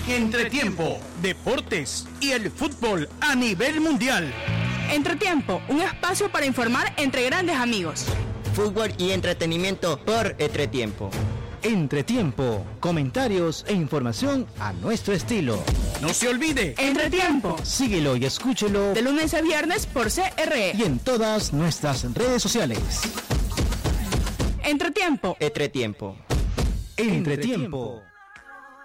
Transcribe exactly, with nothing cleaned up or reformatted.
Entretiempo, deportes y el fútbol a nivel mundial. Entretiempo, un espacio para informar entre grandes amigos. Fútbol y entretenimiento por Entretiempo. Entretiempo, comentarios e información a nuestro estilo. No se olvide, Entretiempo. Síguelo y escúchelo de lunes a viernes por C R E y en todas nuestras redes sociales. Entretiempo. Entretiempo. Entretiempo.